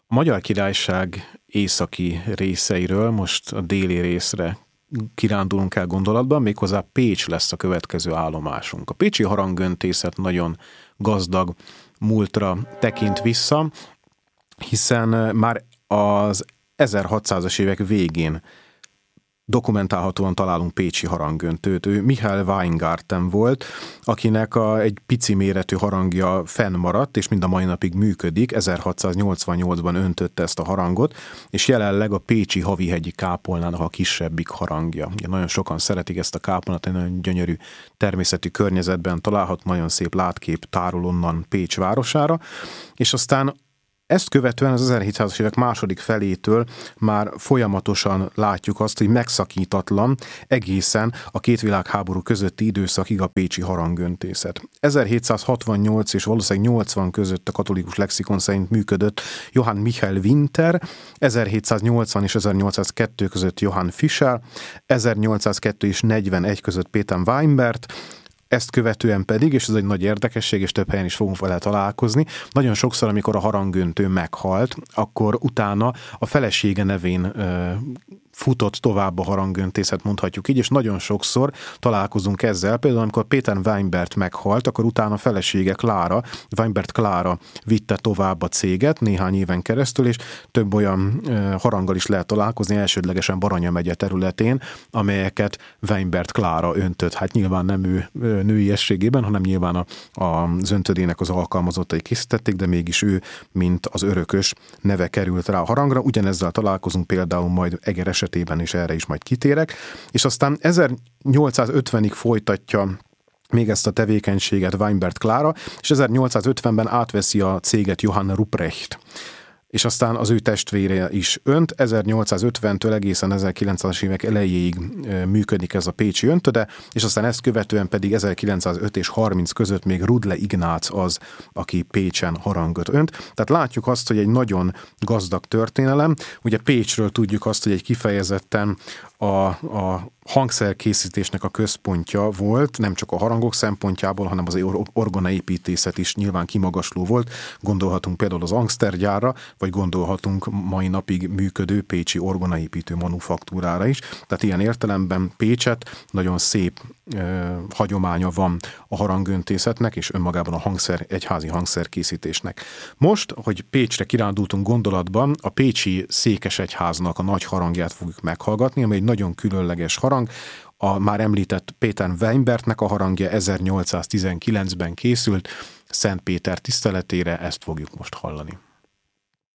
A Magyar Királyság északi részeiről most a déli részre kirándulunk el gondolatban, méghozzá Pécs lesz a következő állomásunk. A pécsi harangöntészet nagyon gazdag múltra tekint vissza, hiszen már az 1600-as évek végén dokumentálhatóan találunk pécsi harangöntőt. Ő Michael Weingarten volt, akinek egy pici méretű harangja fennmaradt, és mind a mai napig működik. 1688-ban öntötte ezt a harangot, és jelenleg a pécsi Havihegyi kápolnának a kisebbik harangja. Ugye nagyon sokan szeretik ezt a kápolnát, egy nagyon gyönyörű természeti környezetben található, nagyon szép látkép tárul onnan Pécs városára, és aztán ezt követően az 1700-as évek második felétől már folyamatosan látjuk azt, hogy megszakítatlan egészen a két világháború közötti időszakig a pécsi harangöntészet. 1768 és valószínűleg 80 között a katolikus lexikon szerint működött Johann Michael Winter, 1780 és 1802 között Johann Fischer, 1802 és 41 között Péter Weinbert, ezt követően pedig, és ez egy nagy érdekesség, és több helyen is fogunk vele találkozni, nagyon sokszor, amikor a harangöntő meghalt, akkor utána a felesége nevén futott tovább a harangöntészet, mondhatjuk így, és nagyon sokszor találkozunk ezzel. Például, amikor Péter Weinbert meghalt, akkor utána a felesége Weinbert Klára vitte tovább a céget néhány éven keresztül, és több olyan haranggal is lehet találkozni, elsődlegesen Baranya megye területén, amelyeket Weinbert Klára öntött. Hát nyilván nem ő nőiességében, hanem nyilván az öntödének az alkalmazottai készítették, de mégis ő, mint az örökös neve került rá a harangra. Ugyanezzel találkozunk például majd Eger esetében, és erre is majd kitérek. És aztán 1850-ig folytatja még ezt a tevékenységet Weinbert Klára, és 1850-ben átveszi a céget Johann Ruprecht. És aztán az ő testvére is önt. 1850-től egészen 1900-as évek elejéig működik ez a pécsi öntöde, és aztán ezt követően pedig 1905 és 30 között még Rudle Ignác az, aki Pécsen harangot önt. Tehát látjuk azt, hogy egy nagyon gazdag történelem. Ugye Pécsről tudjuk azt, hogy egy kifejezetten a hangszerkészítésnek a központja volt, nem csak a harangok szempontjából, hanem az orgonaépítészet is nyilván kimagasló volt. Gondolhatunk például az Angster-gyárra, vagy gondolhatunk mai napig működő pécsi orgonaépítő manufaktúrára is. Tehát ilyen értelemben Pécset nagyon szép hagyománya van a harangöntészetnek, és önmagában a egyházi hangszerkészítésésnek. Most, hogy Pécsre kirándultunk gondolatban, a pécsi székesegyháznak a nagy harangját fogjuk meghallgatni, ami egy nagyon különleges harang. A már említett Péter Weinbertnek a harangja 1819-ben készült, Szent Péter tiszteletére, ezt fogjuk most hallani.